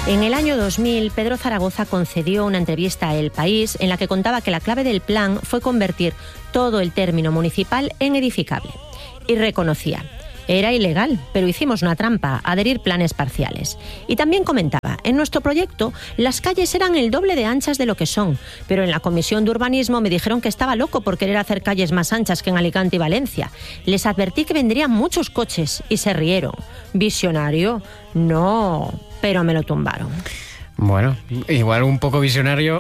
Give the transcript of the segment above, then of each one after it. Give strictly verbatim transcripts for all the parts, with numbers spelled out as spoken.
En el año dos mil, Pedro Zaragoza concedió una entrevista a El País en la que contaba que la clave del plan fue convertir todo el término municipal en edificable. Y reconocía: era ilegal, pero hicimos una trampa, adherir planes parciales. Y también comentaba: en nuestro proyecto las calles eran el doble de anchas de lo que son, pero en la Comisión de Urbanismo me dijeron que estaba loco por querer hacer calles más anchas que en Alicante y Valencia. Les advertí que vendrían muchos coches y se rieron. ¿Visionario? No, pero me lo tumbaron. Bueno, igual un poco visionario.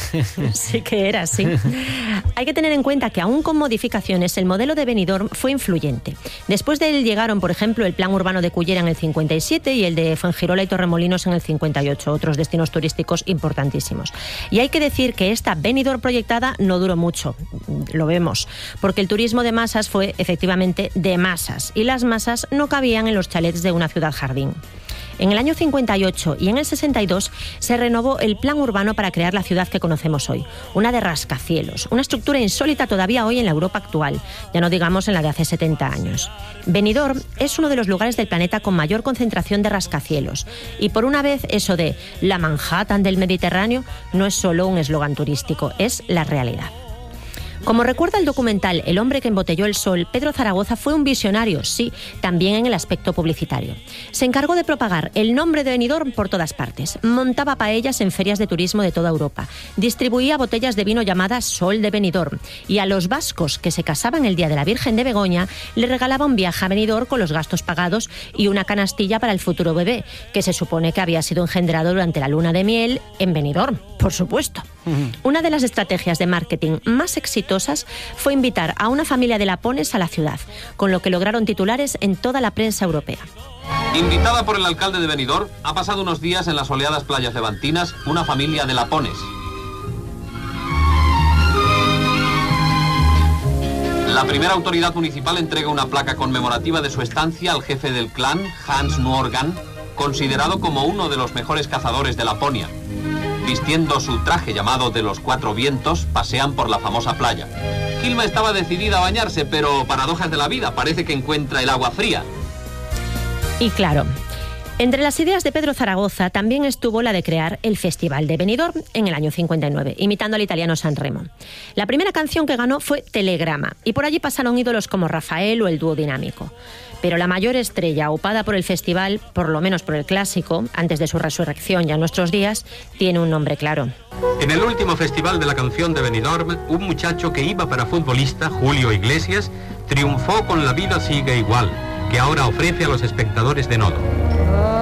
Sí que era, sí. Hay que tener en cuenta que aún con modificaciones el modelo de Benidorm fue influyente. Después de él llegaron, por ejemplo, el plan urbano de Cullera en el cincuenta y siete y el de Fuengirola y Torremolinos en el cincuenta y ocho, otros destinos turísticos importantísimos. Y hay que decir que esta Benidorm proyectada no duró mucho, lo vemos, porque el turismo de masas fue efectivamente de masas y las masas no cabían en los chalets de una ciudad jardín. En el año cincuenta y ocho y en el sesenta y dos se renovó el plan urbano para crear la ciudad que conocemos hoy, una de rascacielos, una estructura insólita todavía hoy en la Europa actual, ya no digamos en la de hace setenta años. Benidorm es uno de los lugares del planeta con mayor concentración de rascacielos, y por una vez eso de la Manhattan del Mediterráneo no es solo un eslogan turístico, es la realidad. Como recuerda el documental El hombre que embotelló el sol, Pedro Zaragoza fue un visionario, sí, también en el aspecto publicitario. Se encargó de propagar el nombre de Benidorm por todas partes. Montaba paellas en ferias de turismo de toda Europa. Distribuía botellas de vino llamadas Sol de Benidorm. Y a los vascos que se casaban el día de la Virgen de Begoña, le regalaba un viaje a Benidorm con los gastos pagados y una canastilla para el futuro bebé, que se supone que había sido engendrado durante la luna de miel en Benidorm, por supuesto. Uh-huh. Una de las estrategias de marketing más exitosas fue invitar a una familia de lapones a la ciudad, con lo que lograron titulares en toda la prensa europea. Invitada por el alcalde de Benidorm, ha pasado unos días en las soleadas playas levantinas una familia de lapones. La primera autoridad municipal entrega una placa conmemorativa de su estancia al jefe del clan, Hans Nuorgan, considerado como uno de los mejores cazadores de Laponia. Vistiendo su traje llamado de los cuatro vientos, pasean por la famosa playa. Gilma estaba decidida a bañarse, pero paradojas de la vida, parece que encuentra el agua fría. Y claro, entre las ideas de Pedro Zaragoza también estuvo la de crear el Festival de Benidorm en el año cincuenta y nueve, imitando al italiano Sanremo. La primera canción que ganó fue Telegrama, y por allí pasaron ídolos como Rafael o el dúo Dinámico. Pero la mayor estrella aupada por el festival, por lo menos por el clásico, antes de su resurrección ya en nuestros días, tiene un nombre claro. En el último festival de la canción de Benidorm, un muchacho que iba para futbolista, Julio Iglesias, triunfó con La vida sigue igual, que ahora ofrece a los espectadores de Nodo.